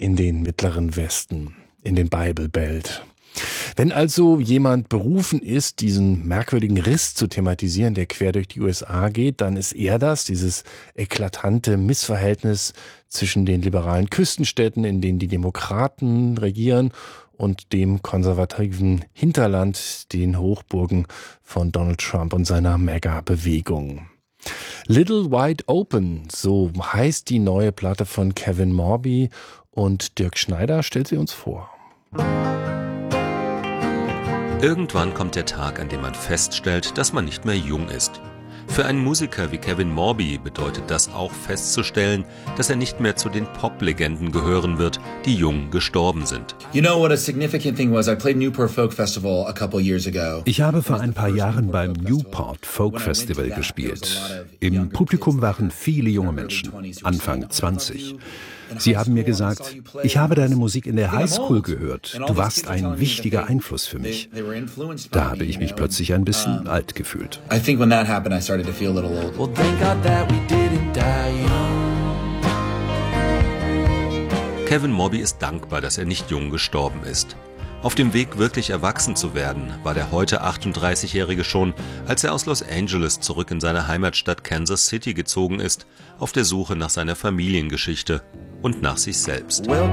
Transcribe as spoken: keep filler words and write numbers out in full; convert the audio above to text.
in den Mittleren Westen, in den Bible Belt. Wenn also jemand berufen ist, diesen merkwürdigen Riss zu thematisieren, der quer durch die U S A geht, dann ist er das, dieses eklatante Missverhältnis zwischen den liberalen Küstenstädten, in denen die Demokraten regieren, und dem konservativen Hinterland, den Hochburgen von Donald Trump und seiner MAGA-Bewegung. Little Wide Open, so heißt die neue Platte von Kevin Morby, und Dirk Schneider stellt sie uns vor. Irgendwann kommt der Tag, an dem man feststellt, dass man nicht mehr jung ist. Für einen Musiker wie Kevin Morby bedeutet das auch festzustellen, dass er nicht mehr zu den Pop-Legenden gehören wird, die jung gestorben sind. Ich habe vor ein paar Jahren beim Newport Folk Festival gespielt. Im Publikum waren viele junge Menschen, Anfang zwanzig. Sie haben mir gesagt, ich habe deine Musik in der Highschool gehört. Du warst ein wichtiger Einfluss für mich. Da habe ich mich plötzlich ein bisschen alt gefühlt. Kevin Morby ist dankbar, dass er nicht jung gestorben ist. Auf dem Weg, wirklich erwachsen zu werden, war der heute achtunddreißigjährige schon, als er aus Los Angeles zurück in seine Heimatstadt Kansas City gezogen ist, auf der Suche nach seiner Familiengeschichte und nach sich selbst. Welcome